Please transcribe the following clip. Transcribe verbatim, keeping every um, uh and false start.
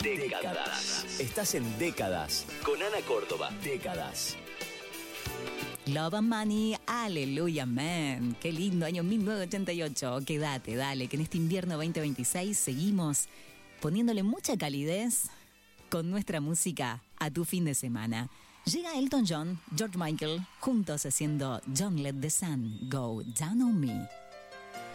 Décadas. Estás en Décadas con Ana Córdoba. Décadas. Love and Money, aleluya, man. Qué lindo, año mil novecientos ochenta y ocho. Quédate, dale, que en este invierno veinte veintiséis seguimos poniéndole mucha calidez con nuestra música a tu fin de semana. Llega Elton John, George Michael, juntos haciendo Don't Let the Sun Go Down on Me.